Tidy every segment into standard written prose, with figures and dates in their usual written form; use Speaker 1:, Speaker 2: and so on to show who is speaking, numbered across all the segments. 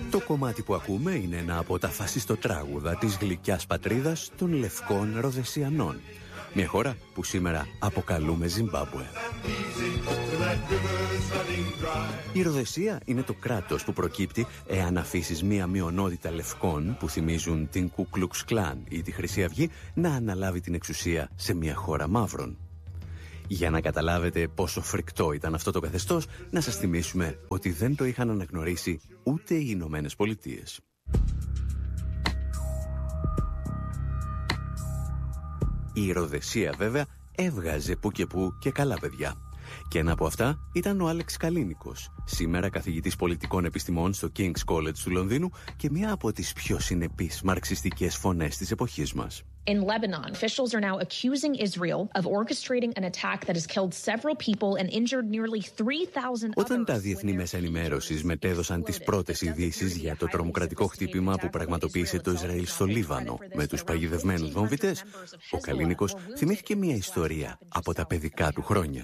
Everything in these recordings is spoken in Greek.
Speaker 1: Το κομμάτι που ακούμε είναι ένα από τα φασιστοτράγουδα της γλυκιάς πατρίδας των Λευκών Ροδεσιανών. Μια χώρα που σήμερα αποκαλούμε Ζιμπάμπουε. Η Ροδεσία είναι το κράτος που προκύπτει εάν αφήσεις μία μειονότητα λευκών που θυμίζουν την Ku Klux Klan ή τη Χρυσή Αυγή να αναλάβει την εξουσία σε μια χώρα μαύρων. Για να καταλάβετε πόσο φρικτό ήταν αυτό το καθεστώς, να σας θυμίσουμε ότι δεν το είχαν αναγνωρίσει ούτε οι Ηνωμένες Πολιτείες. Η Ροδεσία βέβαια έβγαζε που και που και καλά παιδιά. Και ένα από αυτά ήταν ο Άλεξ Καλίνικος, σήμερα καθηγητής πολιτικών επιστημών στο King's College του Λονδίνου και μία από τις πιο συνεπείς μαρξιστικές φωνές της εποχής μας.
Speaker 2: In Lebanon, officials are now accusing Israel of orchestrating an attack that has killed several people and injured nearly 3,000 others.
Speaker 1: Όταν τα διεθνή μέσα ενημέρωσης μετέδωσαν τις πρώτες ειδήσεις για το τρομοκρατικό χτύπημα που πραγματοποίησε το Ισραήλ στο Λίβανο με τους παγιδευμένους βομβιτές, ο Καλίνικος θυμήθηκε μια ιστορία από τα παιδικά του χρόνια.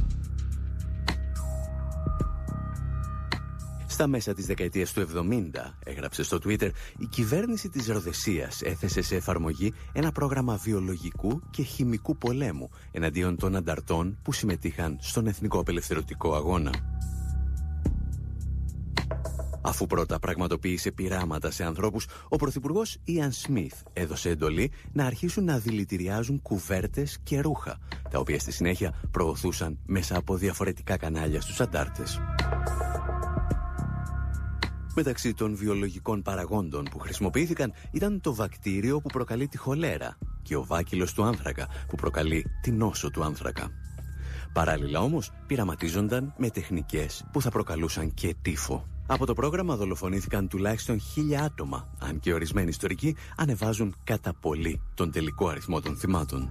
Speaker 1: Στα μέσα της δεκαετίας του 70, έγραψε στο Twitter, η κυβέρνηση της Ροδεσίας έθεσε σε εφαρμογή ένα πρόγραμμα βιολογικού και χημικού πολέμου εναντίον των ανταρτών που συμμετείχαν στον εθνικό απελευθερωτικό αγώνα. Αφού πρώτα πραγματοποίησε πειράματα σε ανθρώπους, ο πρωθυπουργός Ιαν Σμιθ έδωσε εντολή να αρχίσουν να δηλητηριάζουν κουβέρτες και ρούχα, τα οποία στη συνέχεια προωθούσαν μέσα από διαφορετικά κανάλια στους αντάρτες. Μεταξύ των βιολογικών παραγόντων που χρησιμοποιήθηκαν ήταν το βακτήριο που προκαλεί τη χολέρα και ο βάκυλος του άνθρακα που προκαλεί τη νόσο του άνθρακα. Παράλληλα όμως πειραματίζονταν με τεχνικές που θα προκαλούσαν και τύφο. Από το πρόγραμμα δολοφονήθηκαν τουλάχιστον 1.000 άτομα, αν και ορισμένοι ιστορικοί ανεβάζουν κατά πολύ τον τελικό αριθμό των θυμάτων.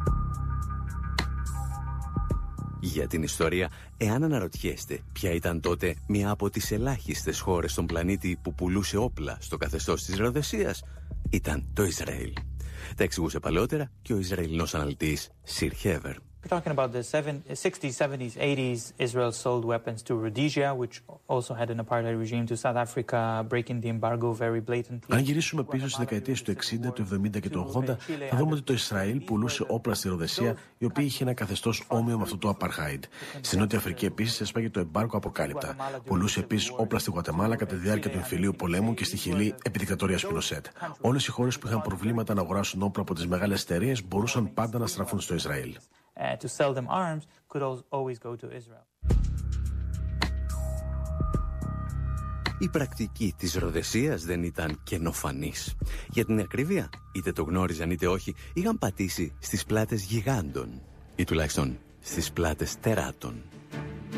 Speaker 1: Για την ιστορία, εάν αναρωτιέστε ποια ήταν τότε μια από τις ελάχιστες χώρες στον πλανήτη που πουλούσε όπλα στο καθεστώς της Ροδεσίας, ήταν το Ισραήλ. Τα εξηγούσε παλαιότερα και ο Ισραηλινός αναλυτής Σιρ Χέβερ.
Speaker 3: We're talking about the 60s, 70s, 80s. Israel sold weapons to Rhodesia, which also had an apartheid regime, to South Africa, breaking the embargo very blatantly.
Speaker 4: Αν γυρίσουμε πίσω στις δεκαετίες του 60, του 70 και του 80, θα δούμε ότι το Ισραήλ πουλούσε όπλα στη Ροδεσία, η οποία είχε ένα καθεστώς όμοιο με αυτό του apartheid. Στην Νότια Αφρική επίσης έσπαγε το εμπάργκο αποκάλυπτα. Πουλούσε επίσης όπλα στη Γουατεμάλα κατά τη διάρκεια του εμφυλίου πολέμου και στη Χιλή επί δικτατορίας Πινοσέτ. Όλες οι χώρες που είχαν προβλήματα να αγοράσουν όπλα από τις μεγάλες εταιρείες μπορούσαν πάντα να στραφούν στο Ισραήλ.
Speaker 3: To sell them arms could always go to Israel.
Speaker 1: Η πρακτική της Ροδεσίας δεν ήταν καινοφανής. Για την ακρίβεια, είτε το γνώριζαν είτε όχι, είχαν πατήσει στις πλάτες γιγάντων ή τουλάχιστον στις πλάτες τεράτων.